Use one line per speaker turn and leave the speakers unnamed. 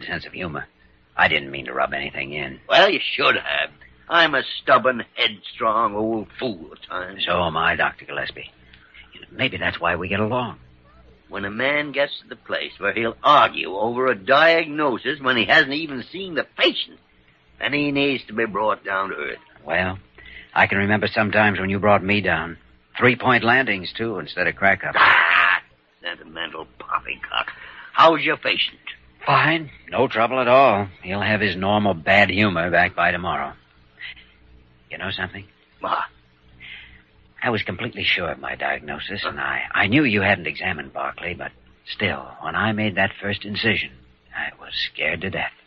sense of humor. I didn't mean to rub anything in.
Well, you should have. I'm a stubborn, headstrong old fool at times.
So am I, Dr. Gillespie. Maybe that's why we get along.
When a man gets to the place where he'll argue over a diagnosis when he hasn't even seen the patient, then he needs to be brought down to earth.
Well, I can remember sometimes when you brought me down. 3-point landings, too, instead of crack-ups.
Ah, sentimental poppycock. How's your patient?
Fine. No trouble at all. He'll have his normal bad humor back by tomorrow. You know something?
What?
I was completely sure of my diagnosis, and I knew you hadn't examined Barclay, but still, when I made that first incision, I was scared to death.